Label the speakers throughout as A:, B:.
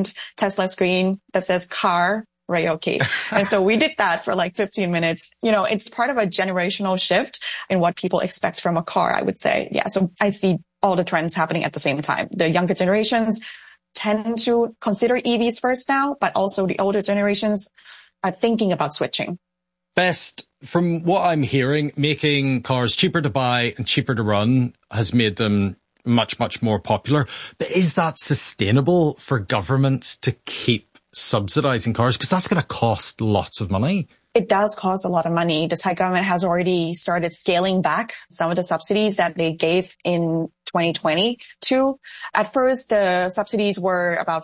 A: giant Tesla screen that says car Ryoki. And so we did that for like 15 minutes. You know, it's part of a generational shift in what people expect from a car, I would say. Yeah. So I see all the trends happening at the same time. The younger generations tend to consider EVs first now, but also the older generations are thinking about switching.
B: Best, from what I'm hearing, making cars cheaper to buy and cheaper to run has made them much, much more popular. But is that sustainable for governments to keep subsidizing cars? Because that's going to cost lots of money.
A: It does cost a lot of money. The Thai government has already started scaling back some of the subsidies that they gave in 2022. At first, the subsidies were about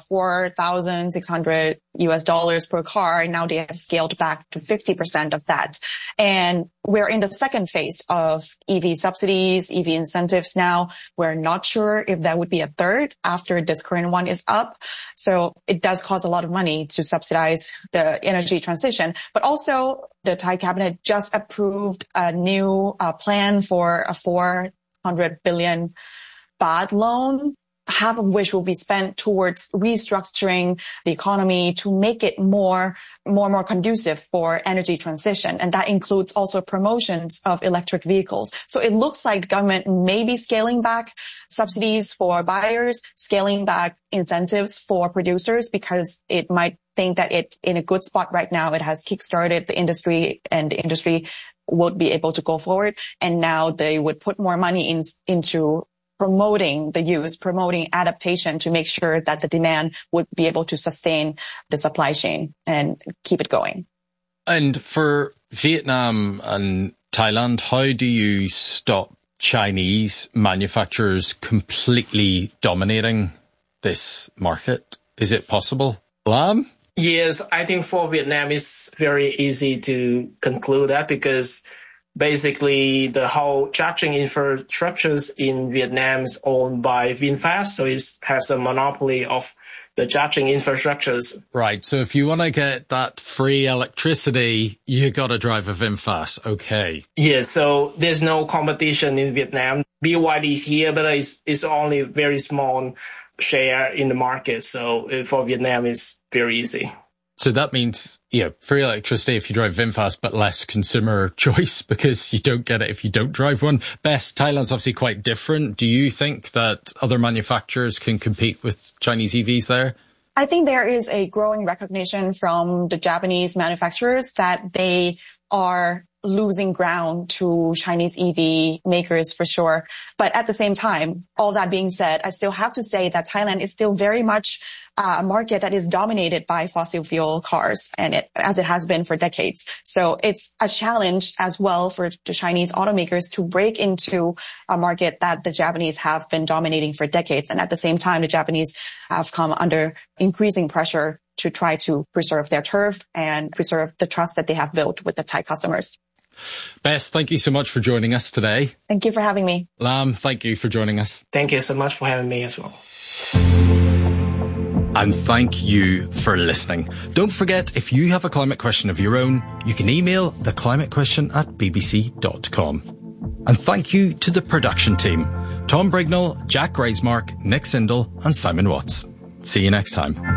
A: $4,600 per car. Now they have scaled back to 50% of that. And we're in the second phase of EV subsidies, EV incentives now. We're not sure if that would be a third after this current one is up. So it does cost a lot of money to subsidize the energy transition. But also, the Thai cabinet just approved a new plan for a 400 billion baht loan, half of which will be spent towards restructuring the economy to make it more conducive for energy transition. And that includes also promotions of electric vehicles. So it looks like the government may be scaling back subsidies for buyers, scaling back incentives for producers, because it might think that it's in a good spot right now. It has kickstarted the industry, and the industry would be able to go forward. And now they would put more money into promoting the use, promoting adaptation to make sure that the demand would be able to sustain the supply chain and keep it going.
B: And for Vietnam and Thailand, how do you stop Chinese manufacturers completely dominating this market? Is it possible? Lam?
C: Yes, I think for Vietnam, it's very easy to conclude that, because basically the whole charging infrastructures in Vietnam is owned by VinFast, so it has a monopoly of the charging infrastructures.
B: Right, so if you want to get that free electricity, you got to drive a VinFast. Okay.
C: Yeah, so there's no competition in Vietnam. BYD is here, but it's only a very small share in the market. So for Vietnam, it's very easy.
B: So that means, free electricity if you drive VinFast, but less consumer choice because you don't get it if you don't drive one. Best, Thailand's obviously quite different. Do you think that other manufacturers can compete with Chinese EVs there?
A: I think there is a growing recognition from the Japanese manufacturers that they are losing ground to Chinese EV makers for sure. But at the same time, all that being said, I still have to say that Thailand is still very much a market that is dominated by fossil fuel cars, and as it has been for decades. So it's a challenge as well for the Chinese automakers to break into a market that the Japanese have been dominating for decades. And at the same time, the Japanese have come under increasing pressure to try to preserve their turf and preserve the trust that they have built with the Thai customers.
B: Bess, thank you so much for joining us today.
A: Thank you for having me.
B: Lam, thank you for joining us.
C: Thank you so much for having me as well.
B: And thank you for listening. Don't forget, if you have a climate question of your own, you can email theclimatequestion@bbc.com. And thank you to the production team, Tom Brignall, Jack Reismark, Nick Sindel, and Simon Watts. See you next time.